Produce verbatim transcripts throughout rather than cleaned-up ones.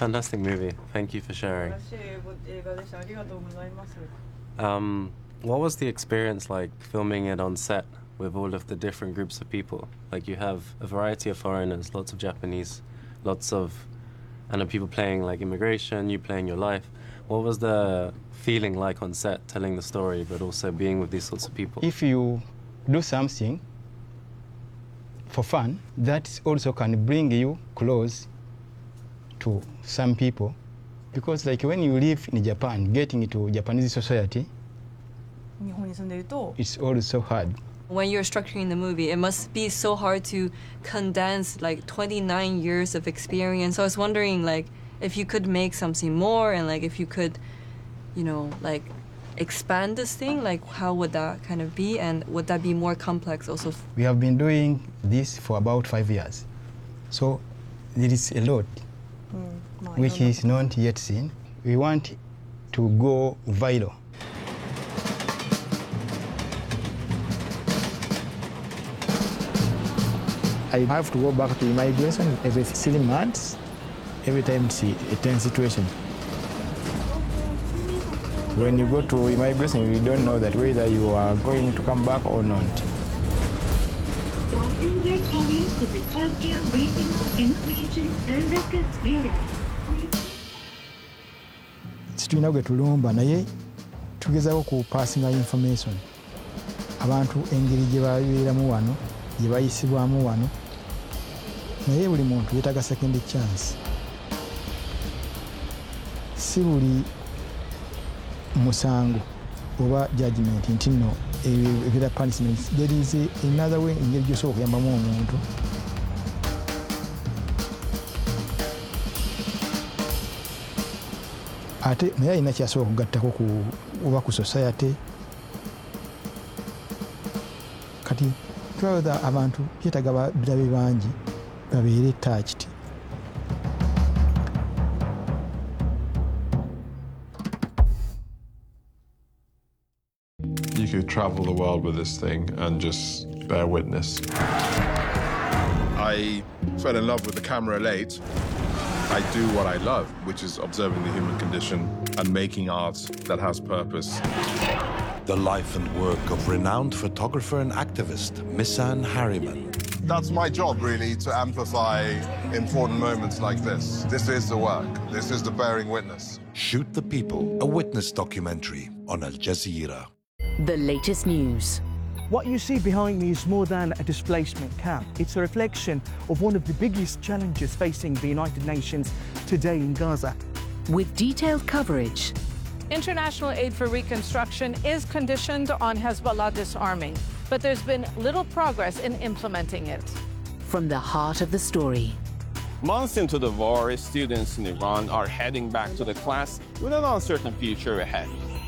fantastic movie. Thank you for sharing. Um, what was the experience like filming it on set with all of the different groups of people? Like, you have a variety of foreigners, lots of Japanese, lots of, I know, people playing like immigration, you playing your life. What was the feeling like on set, telling the story, but also being with these sorts of people? If you do something for fun, that also can bring you close to some people. Because like when you live in Japan, getting into Japanese society, it's also hard. When you're structuring the movie, it must be so hard to condense like twenty-nine years of experience. So I was wondering, like, if you could make something more, and like if you could, you know, like expand this thing, like how would that kind of be, and would that be more complex also? We have been doing this for about five years, so there is a lot mm, which is not yet seen. We want to go viral. I have to go back to immigration every three months, every time it's a tense situation. When you go to immigration, you don't know that whether you are going to come back or not. Situina gwe tulumba naye tugezaako ku passing information. Abantu engeri gye babeeramu wano, gye bayisibwamu wano, naye buli muntu yeetaaga second chance. Si buli musango oba judgment nti nno ebeera punishment. There is another way engeri gy'osobola okuyambamu omuntu. Ate naye alina kyasobola okugattako ku oba ku society. Kati twaweza abantu yeetaaga birabe bangi babeere touched. You could travel the world with this thing and just bear witness. I fell in love with the camera late. I do what I love, which is observing the human condition and making art that has purpose. The life and work of renowned photographer and activist, Missan Harriman. That's my job, really, to amplify important moments like this. This is the work. This is the bearing witness. Shoot the People, a witness documentary on Al Jazeera. The latest news. What you see behind me is more than a displacement camp. It's a reflection of one of the biggest challenges facing the United Nations today in Gaza. With detailed coverage. International aid for reconstruction is conditioned on Hezbollah disarming, but there's been little progress in implementing it. From the heart of the story. Months into the war, students in Iran are heading back to the class with an uncertain future ahead.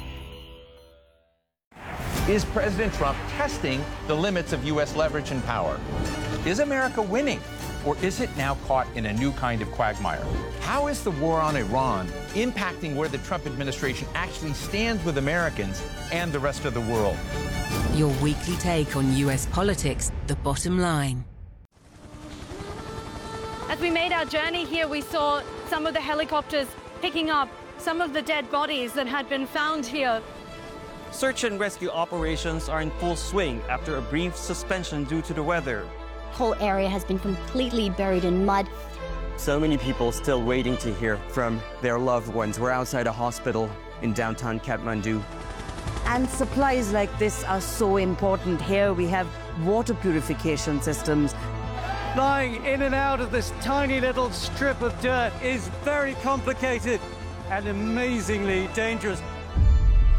Is President Trump testing the limits of U S leverage and power? Is America winning, or is it now caught in a new kind of quagmire? How is the war on Iran impacting where the Trump administration actually stands with Americans and the rest of the world? Your weekly take on U S politics, The Bottom Line. As we made our journey here, we saw some of the helicopters picking up some of the dead bodies that had been found here. Search and rescue operations are in full swing after a brief suspension due to the weather. The whole area has been completely buried in mud. So many people still waiting to hear from their loved ones. We're outside a hospital in downtown Kathmandu. And supplies like this are so important here. We have water purification systems. Flying in and out of this tiny little strip of dirt is very complicated and amazingly dangerous.